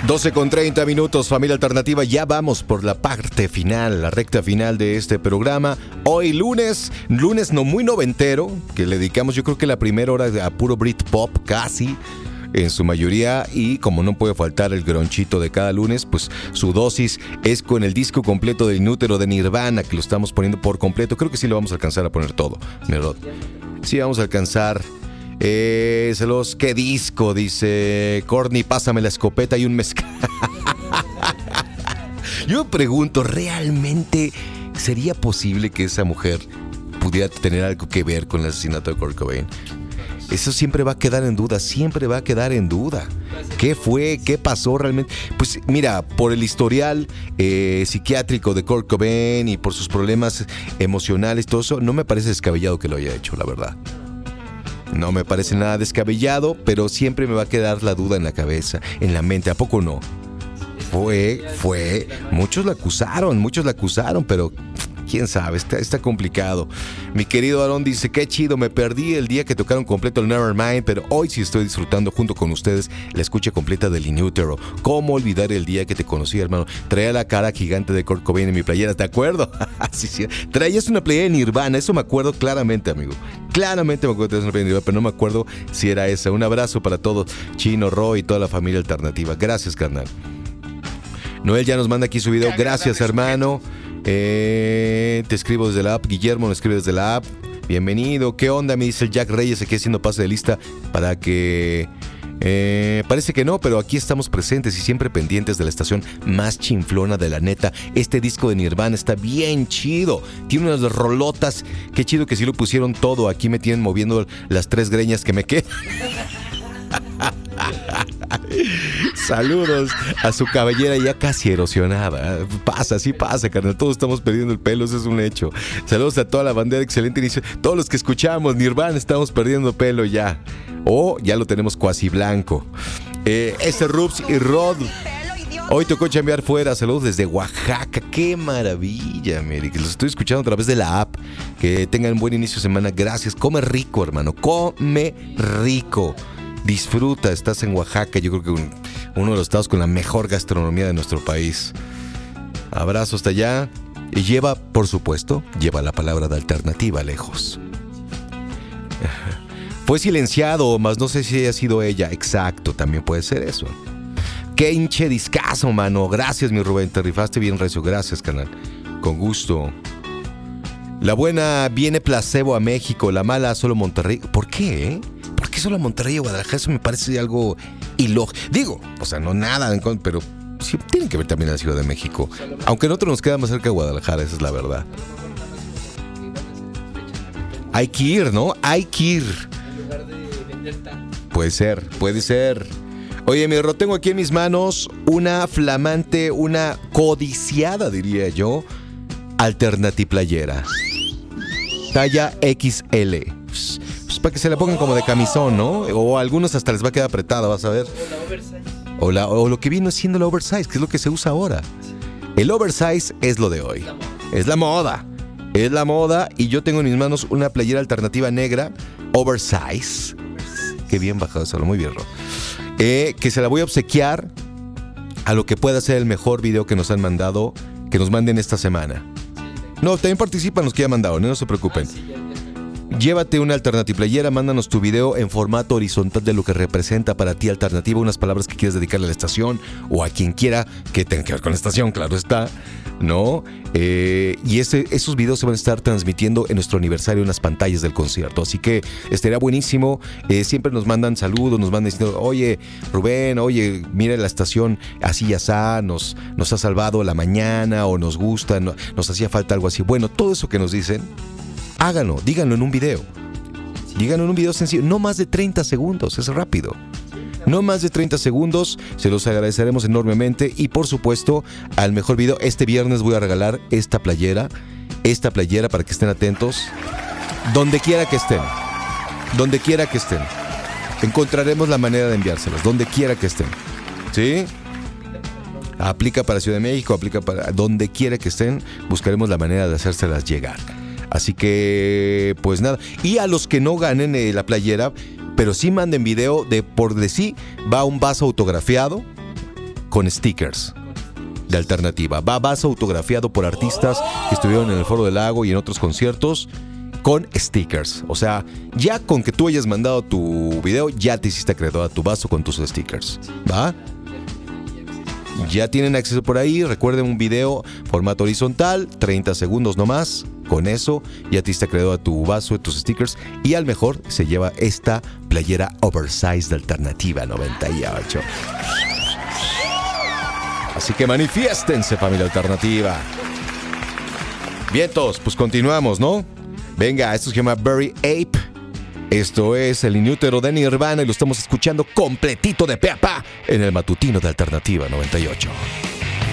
12:30, familia alternativa. Ya vamos por la parte final, la recta final de este programa. Hoy lunes no muy noventero, que le dedicamos yo creo que la primera hora a puro Britpop casi, en su mayoría, y como no puede faltar el gronchito de cada lunes, pues su dosis es con el disco completo de Inútero de Nirvana, que lo estamos poniendo por completo. Creo que sí lo vamos a alcanzar a poner todo, Nerod. Sí vamos a alcanzar. ¿Qué disco? Dice Corny, pásame la escopeta y un mezcal. Yo me pregunto, ¿realmente sería posible que esa mujer pudiera tener algo que ver con el asesinato de Kurt Cobain? Eso siempre va a quedar en duda, siempre va a quedar en duda. ¿Qué fue? ¿Qué pasó realmente? Pues mira, por el historial psiquiátrico de Kurt Cobain y por sus problemas emocionales, todo eso, no me parece descabellado que lo haya hecho, la verdad. No me parece nada descabellado, pero siempre me va a quedar la duda en la cabeza, en la mente. ¿A poco no? Fue. Muchos la acusaron, pero quién sabe, está complicado. Mi querido Aarón dice, qué chido, me perdí el día que tocaron completo el Nevermind, pero hoy sí estoy disfrutando junto con ustedes la escucha completa del Inútero. ¿Cómo olvidar el día que te conocí, hermano? Traía la cara gigante de Kurt Cobain en mi playera, ¿te acuerdo? Sí. Traías una playera de Nirvana, eso me acuerdo claramente, amigo. Claramente me acuerdo que traías una playera de Nirvana, pero no me acuerdo si era esa. Un abrazo para todos, Chino, Roy y toda la familia alternativa. Gracias, carnal. Noel ya nos manda aquí su video. Gracias, hermano. Te escribo desde la app. Guillermo me escribe desde la app. Bienvenido. ¿Qué onda? Me dice el Jack Reyes aquí haciendo pase de lista para que... parece que no, pero aquí estamos presentes y siempre pendientes de la estación más chinflona de la neta. Este disco de Nirvana está bien chido. Tiene unas rolotas. Qué chido que sí lo pusieron todo. Aquí me tienen moviendo las 3 greñas que me quedan. Saludos a su cabellera ya casi erosionada. Sí pasa, carnal. Todos estamos perdiendo el pelo, eso es un hecho. Saludos a toda la bandera, excelente inicio. Todos los que escuchamos Nirvana estamos perdiendo pelo ya. O ya lo tenemos cuasi blanco. Rups y Rod. Hoy tocó chambear fuera. Saludos desde Oaxaca. ¡Qué maravilla, Mary! Que los estoy escuchando a través de la app. Que tengan un buen inicio de semana. Gracias. Come rico, hermano. Come rico. Disfruta, estás en Oaxaca, yo creo que uno de los estados con la mejor gastronomía de nuestro país. Abrazo hasta allá. Y por supuesto, lleva la palabra de alternativa lejos. Fue silenciado, mas no sé si haya sido ella. Exacto, también puede ser eso. Qué hinche discazo, mano. Gracias, mi Rubén, te rifaste bien recio. Gracias, canal. Con gusto. La buena viene placebo a México, la mala solo Monterrey. ¿Por qué, ¿Por qué solo Monterrey y Guadalajara? Eso me parece algo ilógico. Digo, o sea, no nada, pero sí tienen que ver también la Ciudad de México. Aunque nosotros nos queda más cerca de Guadalajara, esa es la verdad. Hay que ir, ¿no? Hay que ir. En lugar de vender tanto. Puede ser. Oye, mi Ro, tengo aquí en mis manos una flamante, una codiciada, diría yo, Alternatiplayera. Talla XL. Pues para que se la pongan como de camisón, ¿no? O a algunos hasta les va a quedar apretada, vas a ver. O lo que vino siendo el oversize, que es lo que se usa ahora. El oversize es lo de hoy. Es la moda. Y yo tengo en mis manos una playera alternativa negra, oversize. Qué bien bajado eso, muy bien, Ro. Que se la voy a obsequiar a lo que pueda ser el mejor video que nos han mandado, que nos manden esta semana. No, también participan los que ya mandaron, no se preocupen. Llévate una Alternatiplayera, mándanos tu video en formato horizontal de lo que representa para ti Alternativa, unas palabras que quieres dedicarle a la estación o a quien quiera que tenga que ver con la estación, claro está, ¿no? Y esos videos se van a estar transmitiendo en nuestro aniversario en las pantallas del concierto, así que estaría buenísimo. Siempre nos mandan saludos, nos mandan diciendo, oye, Rubén, mira la estación así y asá, nos ha salvado la mañana, o nos gusta, nos hacía falta algo así. Bueno, todo eso que nos dicen, háganlo, díganlo en un video. Díganlo en un video sencillo, no más de 30 segundos, es rápido. No más de 30 segundos, se los agradeceremos enormemente. Y por supuesto, al mejor video, este viernes voy a regalar esta playera para que estén atentos. Donde quiera que estén. Encontraremos la manera de enviárselas, donde quiera que estén. ¿Sí? Aplica para Ciudad de México, aplica para donde quiera que estén, buscaremos la manera de hacérselas llegar. Así que, pues nada. Y a los que no ganen la playera, pero sí manden video de por de sí, va un vaso autografiado con stickers de alternativa. Vas autografiado por artistas que estuvieron en el Foro del Lago y en otros conciertos con stickers. O sea, ya con que tú hayas mandado tu video, ya te hiciste acreedor a tu vaso con tus stickers. ¿Va? Ya tienen acceso por ahí. Recuerden, un video formato horizontal, 30 segundos nomás. Con eso ya te hiciste acreedor a tu vaso, de tus stickers. Y al mejor se lleva esta playera oversize de Alternativa 98. Así que manifiéstense, familia alternativa. Vientos, pues continuamos, ¿no? Venga, esto se llama Bury Ape. Esto es el Inútero de Nirvana y lo estamos escuchando completito de pe a pa en el matutino de Alternativa 98.